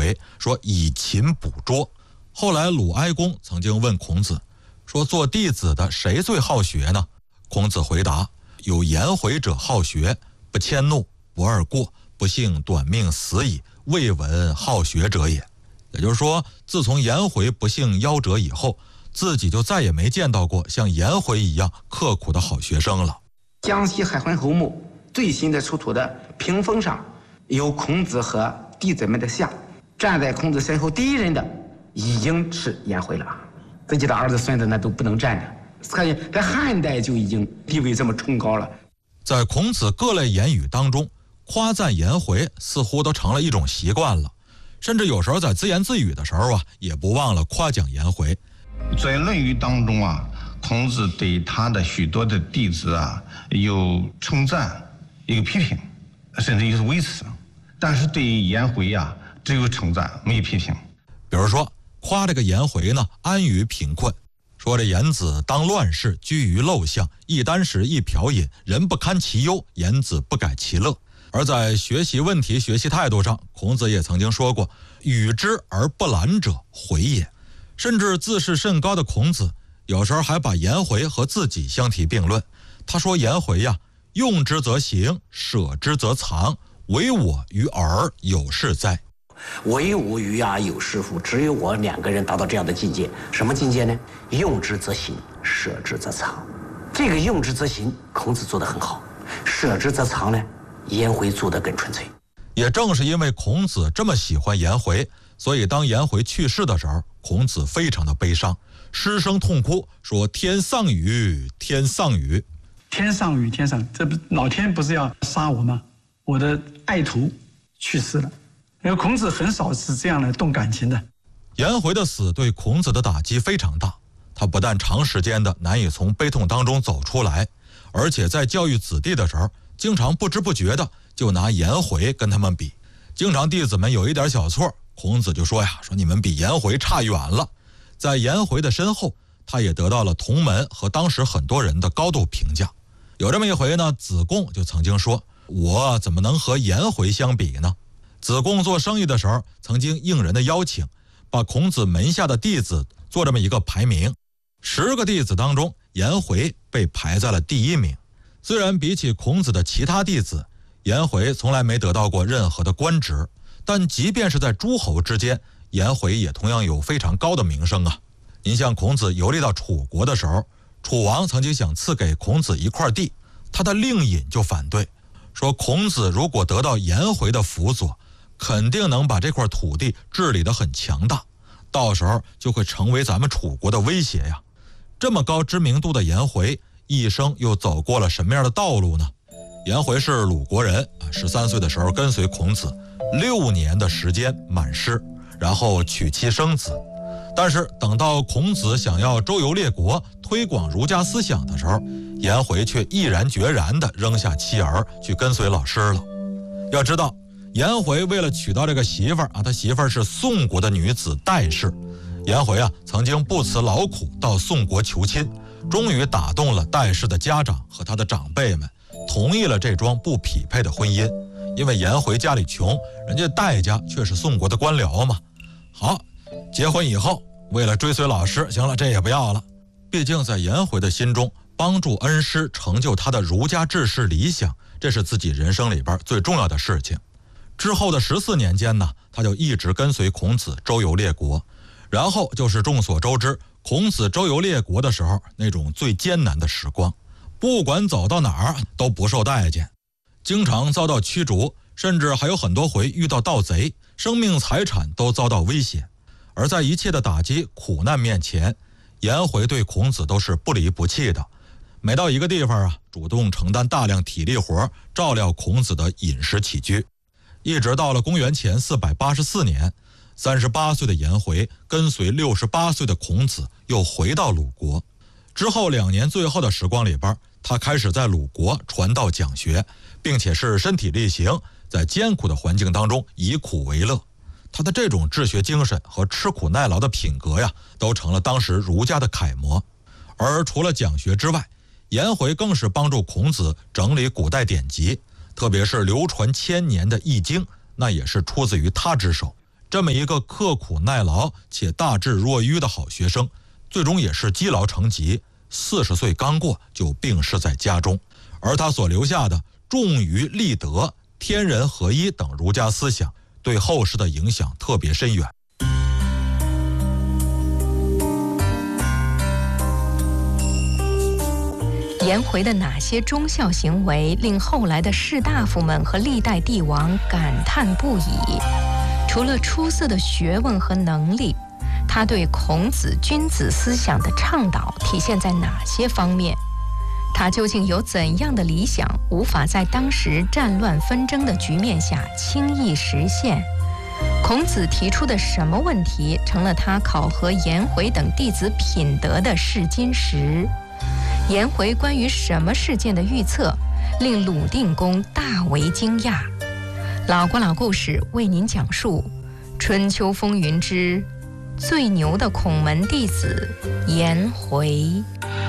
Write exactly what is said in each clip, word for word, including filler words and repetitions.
回，说以勤补拙。后来鲁哀公曾经问孔子，说做弟子的谁最好学呢？孔子回答，有颜回者好学，不迁怒，不贰过，不幸短命死矣，未闻好学者也。也就是说，自从颜回不幸夭折以后，自己就再也没见到过像颜回一样刻苦的好学生了。 江西海昏侯墓最新的出土的屏风上有孔子和弟子们的像，站在孔子身后第一人的已经是颜回了，自己的儿子孙子那都不能站着，可以在汉代就已经地位这么崇高了。 在孔子各类言语当中，夸赞颜回似乎都成了一种习惯了，甚至有时候在自言自语的时候啊，也不忘了夸奖颜回。 在《论语》当中啊，孔子对他的许多的弟子啊有称赞，有批评，甚至有维持，但是对于颜回啊，只有称赞，没有批评。 比如说夸这个颜回呢安于贫困，说这颜子当乱世，居于陋巷，一箪食，一瓢饮，人不堪其忧，颜子不改其乐。而在学习问题、学习态度上，孔子也曾经说过，与之而不懒者回也。甚至自视甚高的孔子有时候还把颜回和自己相提并论。他说颜回呀，用之则行，舍之则藏，唯我与尔有是哉。 唯吾与尔有是乎？只有我两个人达到这样的境界。什么境界呢？用之则行，舍之则藏。这个用之则行，孔子做得很好；舍之则藏呢，颜回做得更纯粹。 也正是因为孔子这么喜欢颜回，所以当颜回去世的时候，孔子非常的悲伤，失声痛哭，说天丧予，天丧予。 天丧予，天丧，这不老天不是要杀我吗？我的爱徒去世了。因为孔子很少是这样来动感情的。 颜回的死对孔子的打击非常大，他不但长时间的难以从悲痛当中走出来，而且在教育子弟的时候，经常不知不觉的就拿颜回跟他们比。经常弟子们有一点小错，孔子就说呀，说你们比颜回差远了。在颜回的身后，他也得到了同门和当时很多人的高度评价。有这么一回呢，子贡就曾经说，我怎么能和颜回相比呢？子贡做生意的时候，曾经应人的邀请，把孔子门下的弟子做这么一个排名，十个弟子当中，颜回被排在了第一名。虽然比起孔子的其他弟子，颜回从来没得到过任何的官职，但即便是在诸侯之间，颜回也同样有非常高的名声啊。您像孔子游历到楚国的时候，楚王曾经想赐给孔子一块地，他的令尹就反对，说孔子如果得到颜回的辅佐，肯定能把这块土地治理得很强大，到时候就会成为咱们楚国的威胁呀。这么高知名度的颜回，一生又走过了什么样的道路呢？颜回是鲁国人，十三岁的时候跟随孔子，六年的时间满师，然后娶妻生子。但是等到孔子想要周游列国，推广儒家思想的时候，颜回却毅然决然地扔下妻儿去跟随老师了。要知道，颜回为了娶到这个媳妇儿啊，他媳妇儿是宋国的女子戴氏。颜回啊，曾经不辞劳苦到宋国求亲，终于打动了戴氏的家长和他的长辈们，同意了这桩不匹配的婚姻。因为颜回家里穷，人家戴家却是宋国的官僚嘛。好，结婚以后，为了追随老师，行了，这也不要了。毕竟在颜回的心中，帮助恩师成就他的儒家治世理想，这是自己人生里边最重要的事情。之后的十四年间呢，他就一直跟随孔子周游列国。然后就是众所周知，孔子周游列国的时候那种最艰难的时光，不管走到哪儿都不受待见，经常遭到驱逐，甚至还有很多回遇到盗贼，生命财产都遭到威胁。而在一切的打击苦难面前，颜回对孔子都是不离不弃的。每到一个地方啊，主动承担大量体力活，照料孔子的饮食起居。一直到了公元前四百八十四年，三十八岁的颜回跟随六十八岁的孔子又回到鲁国。之后两年最后的时光里边，他开始在鲁国传道讲学，并且是身体力行，在艰苦的环境当中以苦为乐。他的这种治学精神和吃苦耐劳的品格呀，都成了当时儒家的楷模。而除了讲学之外，颜回更是帮助孔子整理古代典籍，特别是流传千年的《易经》，那也是出自于他之手。 这么一个刻苦耐劳且大智若愚的好学生，最终也是积劳成疾，四十岁刚过就病逝在家中。而他所留下的重于立德、天人合一等儒家思想，对后世的影响特别深远。 颜回的哪些忠孝行为令后来的士大夫们和历代帝王感叹不已？除了出色的学问和能力，他对孔子君子思想的倡导体现在哪些方面？他究竟有怎样的理想，无法在当时战乱纷争的局面下轻易实现？孔子提出的什么问题成了他考核颜回等弟子品德的试金石？颜回关于什么事件的预测令鲁定公大为惊讶？老郭老故事为您讲述春秋风云之最牛的孔门弟子颜回。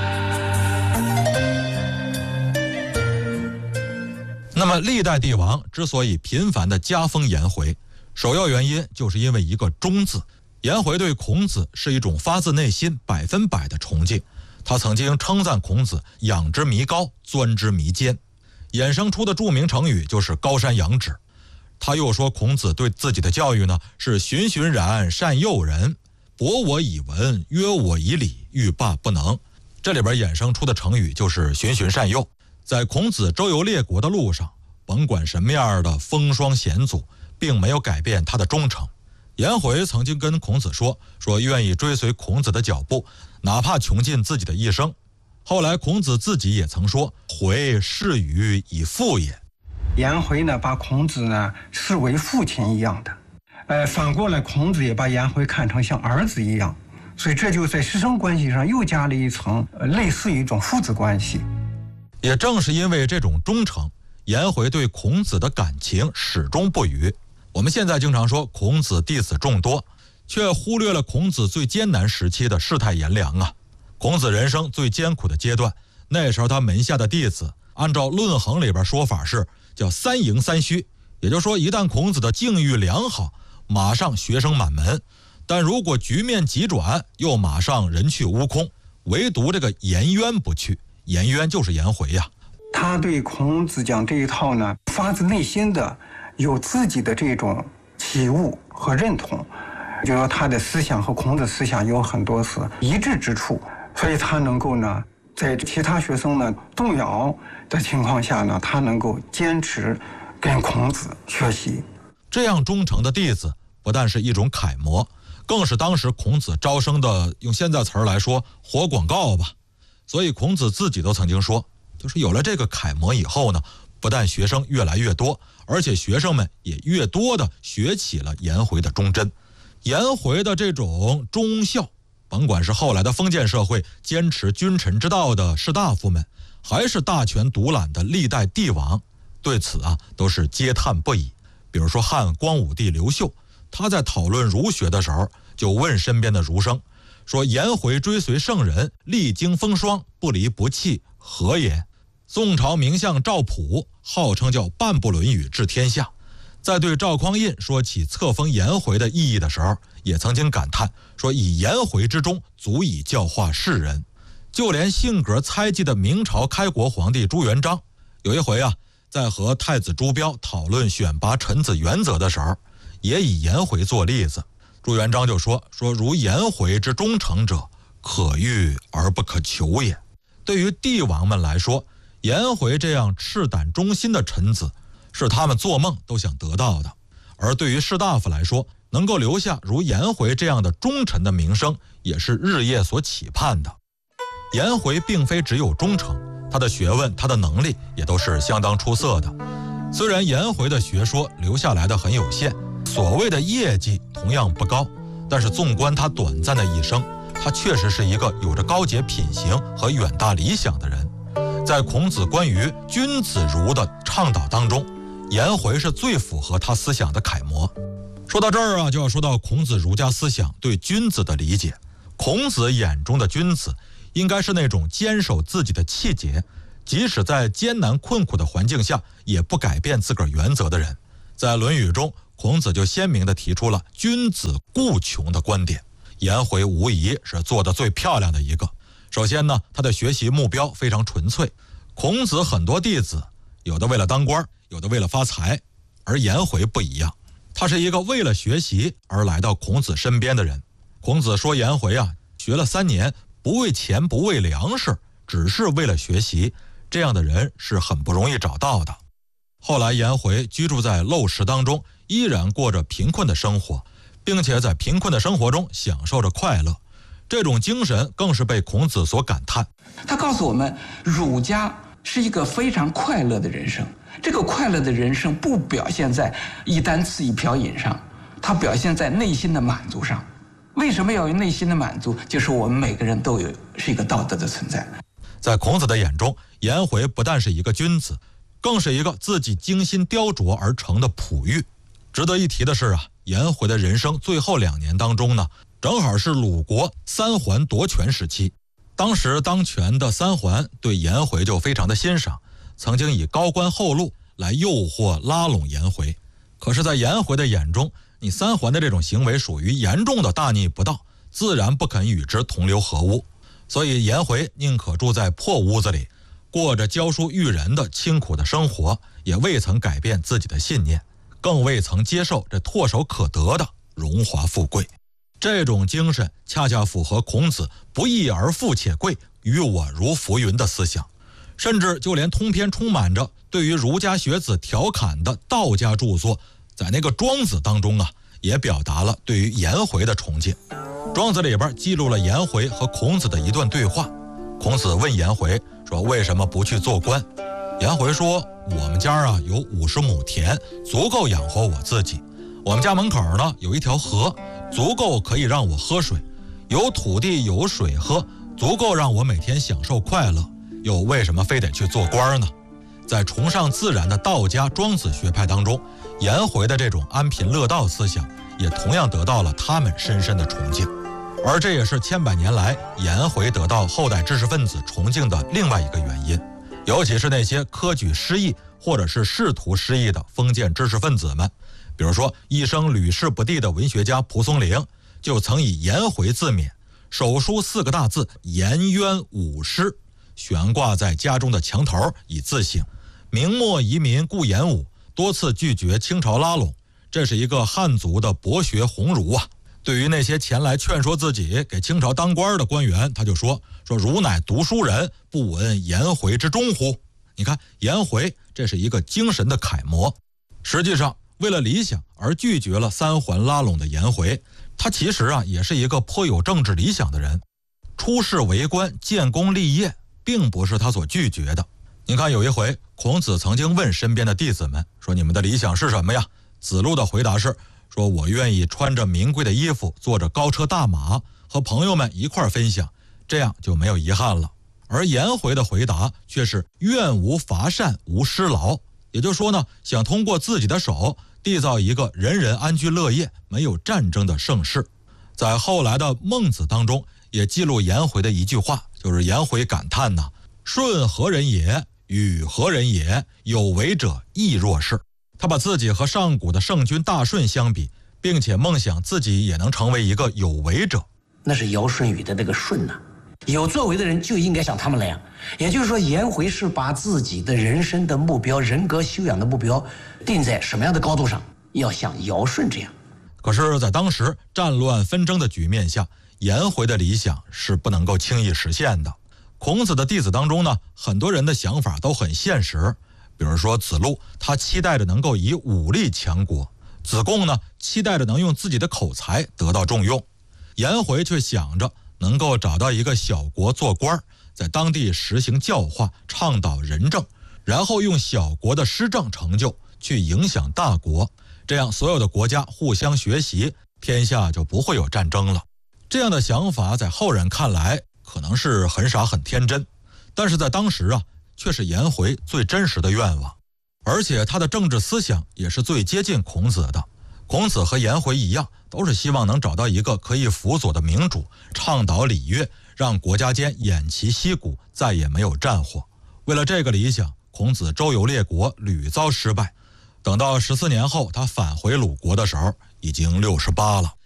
那么历代帝王之所以频繁地加封颜回，首要原因就是因为一个忠字。颜回对孔子是一种发自内心百分百的崇敬，他曾经称赞孔子仰之弥高，钻之弥坚，衍生出的著名成语就是高山仰止。他又说孔子对自己的教育呢是循循然善诱人，博我以文，约我以礼，欲罢不能。这里边衍生出的成语就是循循善诱。在孔子周游列国的路上，甭管什么样的风霜险阻，并没有改变他的忠诚。颜回曾经跟孔子说说愿意追随孔子的脚步，哪怕穷尽自己的一生。后来孔子自己也曾说，回视予以父也。 颜回呢把孔子呢视为父亲一样的，呃，反过来孔子也把颜回看成像儿子一样，所以这就在师生关系上又加了一层、呃、类似于一种父子关系。 也正是因为这种忠诚，颜回对孔子的感情始终不渝。我们现在经常说孔子弟子众多，却忽略了孔子最艰难时期的世态炎凉啊。孔子人生最艰苦的阶段，那时候他门下的弟子按照论衡里边说法是叫三盈三虚，也就是说一旦孔子的境遇良好，马上学生满门，但如果局面急转，又马上人去屋空，唯独这个颜渊不去。颜渊就是颜回呀、 啊，他对孔子讲这一套呢，发自内心的有自己的这种体悟和认同，就说他的思想和孔子思想有很多是一致之处，所以他能够呢，在其他学生呢动摇的情况下呢，他能够坚持跟孔子学习。 这样忠诚的弟子，不但是一种楷模，更是当时孔子招生的，用现在词儿来说，活广告吧。所以孔子自己都曾经说，就是有了这个楷模以后呢，不但学生越来越多，而且学生们也越多的学起了颜回的忠贞。颜回的这种忠孝，甭管是后来的封建社会坚持君臣之道的士大夫们，还是大权独揽的历代帝王，对此啊都是嗟叹不已。比如说汉光武帝刘秀，他在讨论儒学的时候，就问身边的儒生说，颜回追随圣人，历经风霜，不离不弃，何也？宋朝名相赵普号称叫半部《论语》治天下，在对赵匡胤说起册封颜回的意义的时候，也曾经感叹说，以颜回之忠，足以教化世人。就连性格猜忌的明朝开国皇帝朱元璋，有一回啊，在和太子朱标讨论选拔臣子原则的时候，也以颜回做例子。朱元璋就说说如颜回之忠诚者，可遇而不可求也。对于帝王们来说，颜回这样赤胆忠心的臣子，是他们做梦都想得到的。而对于士大夫来说，能够留下如颜回这样的忠臣的名声，也是日夜所期盼的。颜回并非只有忠诚，他的学问、他的能力也都是相当出色的。虽然颜回的学说留下来的很有限，所谓的业绩同样不高，但是纵观他短暂的一生，他确实是一个有着高洁品行和远大理想的人。在孔子关于君子儒的倡导当中，颜回是最符合他思想的楷模。说到这儿啊，就要说到孔子儒家思想对君子的理解。孔子眼中的君子，应该是那种坚守自己的气节，即使在艰难困苦的环境下，也不改变自个儿原则的人。在《论语》中， 孔子就鲜明地提出了君子固穷的观点。颜回无疑是做得最漂亮的一个。首先呢，他的学习目标非常纯粹。孔子很多弟子，有的为了当官，有的为了发财，而颜回不一样，他是一个为了学习而来到孔子身边的人。孔子说颜回啊，学了三年，不为钱不为粮食，只是为了学习，这样的人是很不容易找到的。后来颜回居住在陋室当中，依然过着贫困的生活，并且在贫困的生活中享受着快乐，这种精神更是被孔子所感叹。 他告诉我们，儒家是一个非常快乐的人生，这个快乐的人生不表现在一箪食一瓢饮上，它表现在内心的满足上。为什么要有内心的满足？就是我们每个人都有是一个道德的存在。 在孔子的眼中，颜回不但是一个君子，更是一个自己精心雕琢而成的璞玉。值得一提的是啊，颜回的人生最后两年当中呢，正好是鲁国三桓夺权时期。当时当权的三桓对颜回就非常的欣赏，曾经以高官厚禄来诱惑拉拢颜回。可是在颜回的眼中，你三桓的这种行为属于严重的大逆不道，自然不肯与之同流合污。所以颜回宁可住在破屋子里，过着教书育人的清苦的生活，也未曾改变自己的信念，更未曾接受这唾手可得的荣华富贵。这种精神恰恰符合孔子不义而富且贵，于我如浮云的思想。甚至就连通篇充满着对于儒家学子调侃的道家著作，在那个庄子当中啊，也表达了对于颜回的崇敬。庄子里边记录了颜回和孔子的一段对话。孔子问颜回说，为什么不去做官？颜回说，我们家啊有五十亩田，足够养活我自己。我们家门口呢有一条河，足够可以让我喝水，有土地有水喝，足够让我每天享受快乐，又为什么非得去做官呢？在崇尚自然的道家庄子学派当中，颜回的这种安贫乐道思想也同样得到了他们深深的崇敬。而这也是千百年来颜回得到后代知识分子崇敬的另外一个原因。尤其是那些科举失意或者是仕途失意的封建知识分子们，比如说一生屡试不第的文学家蒲松龄，就曾以颜回自勉，手书四个大字颜渊五师，悬挂在家中的墙头以自省。明末遗民顾炎武多次拒绝清朝拉拢，这是一个汉族的博学鸿儒啊。对于那些前来劝说自己给清朝当官的官员，他就说说汝乃读书人，不闻颜回之忠乎？你看颜回这是一个精神的楷模。实际上为了理想而拒绝了三桓拉拢的颜回，他其实啊也是一个颇有政治理想的人。出仕为官建功立业并不是他所拒绝的。你看有一回孔子曾经问身边的弟子们说，你们的理想是什么呀？子路的回答是说，我愿意穿着名贵的衣服，坐着高车大马，和朋友们一块儿分享，这样就没有遗憾了。而颜回的回答却是愿无伐善，无失劳。也就是说呢，想通过自己的手缔造一个人人安居乐业、没有战争的盛世。在后来的孟子当中也记录颜回的一句话，就是颜回感叹呐：舜何人也？禹何人也？有为者亦若是。他把自己和上古的圣君大舜相比，并且梦想自己也能成为一个有为者。 那是尧舜禹的那个舜呐、啊，有作为的人就应该像他们那样。也就是说，颜回是把自己的人生的目标、人格修养的目标定在什么样的高度上？要像尧舜这样。 可是，在当时战乱纷争的局面下，颜回的理想是不能够轻易实现的。孔子的弟子当中呢，很多人的想法都很现实。比如说子路，他期待着能够以武力强国；子贡呢，期待着能用自己的口才得到重用；颜回却想着能够找到一个小国做官，在当地实行教化，倡导仁政，然后用小国的施政成就去影响大国，这样所有的国家互相学习，天下就不会有战争了。这样的想法在后人看来可能是很傻很天真，但是在当时啊，却是颜回最真实的愿望，而且他的政治思想也是最接近孔子的。孔子和颜回一样，都是希望能找到一个可以辅佐的明主，倡导礼乐，让国家间偃旗息鼓，再也没有战火。为了这个理想，孔子周游列国，屡遭失败。 等到十四年后他返回鲁国的时候，已经六十八了。